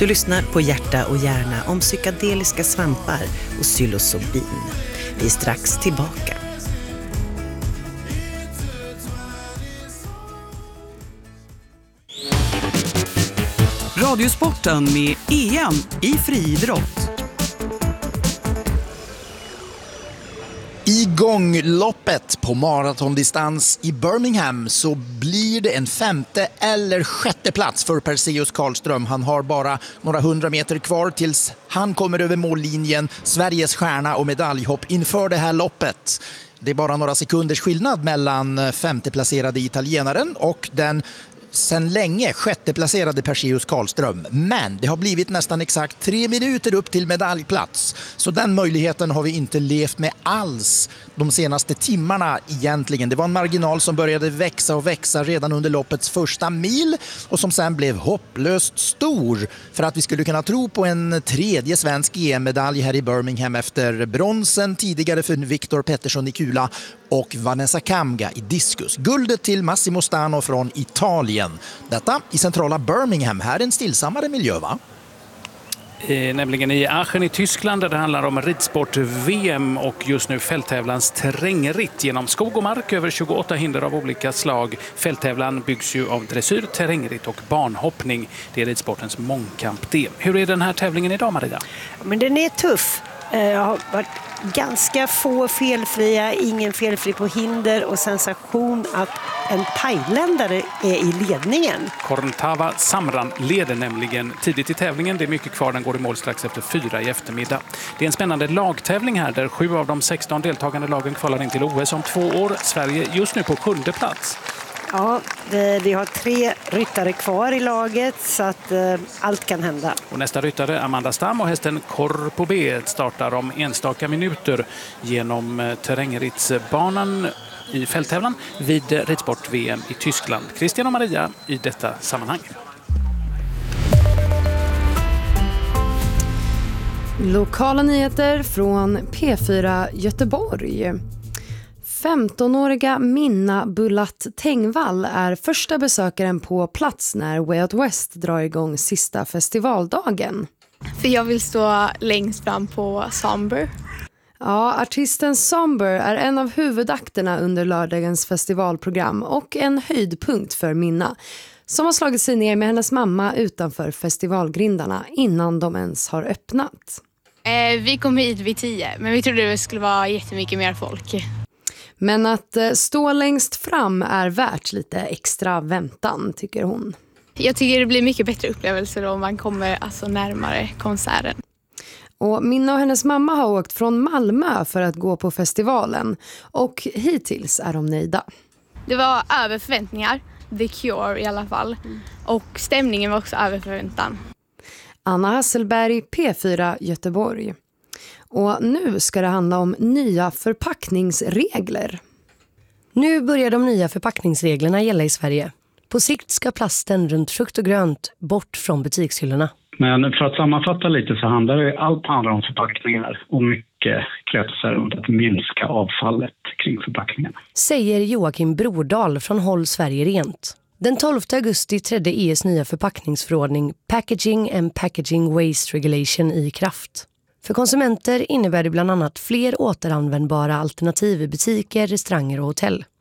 Du lyssnar på Hjärta och hjärna om psykedeliska svampar och psilocybin. Vi är strax tillbaka. Radiosporten med EM i friidrott. I gångloppet på maratondistans i Birmingham så blir det en 5:e eller 6:e plats för Perseus Karlström. Han har bara några 100 meter kvar tills han kommer över mållinjen, Sveriges stjärna och medaljhopp inför det här loppet. Det är bara några sekunders skillnad mellan 5:e placerade italienaren och den sen länge 6:e placerade Perseus Karlström. Men det har blivit nästan exakt 3 minuter upp till medaljplats. Så den möjligheten har vi inte levt med alls de senaste timmarna egentligen. Det var en marginal som började växa och växa redan under loppets första mil och som sen blev hopplöst stor för att vi skulle kunna tro på en tredje svensk EM-medalj här i Birmingham efter bronsen tidigare för Viktor Pettersson i kula och Vanessa Kamga i diskus. Guldet till Massimo Stano från Italien. Detta i centrala Birmingham. Här är en stillsammare miljö, va? Nämligen i Aachen i Tyskland där det handlar om ridsport-VM och just nu fälttävlans terrängritt genom skog och mark över 28 hinder av olika slag. Fälttävlan byggs ju av dressyr, terrängritt och banhoppning. Det är ridsportens mångkamp det. Hur är den här tävlingen idag, Maria? Men den är tuff. Jag har varit ganska få felfria, ingen felfri på hinder och sensation att en thailändare är i ledningen. Korntava Samran leder nämligen tidigt i tävlingen. Det är mycket kvar, den går i mål strax efter 4 i eftermiddag. Det är en spännande lagtävling här där 7 av de 16 deltagande lagen kvalar in till OS om 2 år. Sverige just nu på 7:e plats. Ja, vi har 3 ryttare kvar i laget så att allt kan hända. Och nästa ryttare, Amanda Stam och hästen Corpo B startar om enstaka minuter genom terrängrittsbanan i fälttävlan vid ridsport-VM i Tyskland. Christian och Maria i detta sammanhang. Lokala nyheter från P4 Göteborg. 15-åriga Minna Bullat Tengvall är första besökaren på plats när Way Out West drar igång sista festivaldagen. För jag vill stå längst fram på Somber. Ja, artisten Somber är en av huvudakterna under lördagens festivalprogram och en höjdpunkt för Minna som har slagit sig ner med hennes mamma utanför festivalgrindarna innan de ens har öppnat. Vi kom hit vid 10, men vi trodde det skulle vara jättemycket mer folk. Men att stå längst fram är värt lite extra väntan, tycker hon. Jag tycker det blir mycket bättre upplevelser om man kommer närmare konserten. Och Minna och hennes mamma har åkt från Malmö för att gå på festivalen. Och hittills är de nöjda. Det var över förväntningar. The Cure i alla fall. Och stämningen var också över förväntan. Anna Hasselberg, P4 Göteborg. Och nu ska det handla om nya förpackningsregler. Nu börjar de nya förpackningsreglerna gälla i Sverige. På sikt ska plasten runt frukt och grönt bort från butikshyllorna. Men för att sammanfatta lite så handlar det allt handlar om förpackningar och mycket kretsar runt att minska avfallet kring förpackningarna. Säger Joakim Brodal från Håll Sverige Rent. Den 12 augusti trädde EU:s nya förpackningsförordning Packaging and Packaging Waste Regulation i kraft. För konsumenter innebär det bland annat fler återanvändbara alternativ i butiker, restauranger och hotell.